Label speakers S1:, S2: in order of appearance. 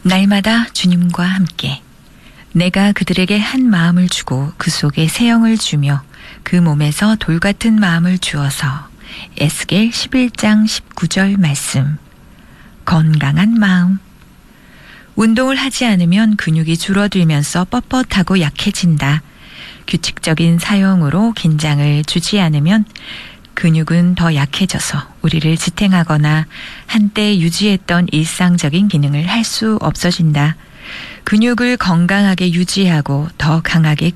S1: 날마다 주님과 함께 내가 그들에게 한 마음을 주고 그 속에 새 영을 주며 그 몸에서 돌 같은 마음을 주어서 에스겔 11장 19절 말씀. 건강한 마음. 운동을 하지 않으면 근육이 줄어들면서 뻣뻣하고 약해진다. 규칙적인 사용으로 긴장을 주지 않으면 근육은 더 약해져서 우리를 지탱하거나 한때 유지했던 일상적인 기능을 할 수 없어진다. 근육을 건강하게 유지하고 더 강하게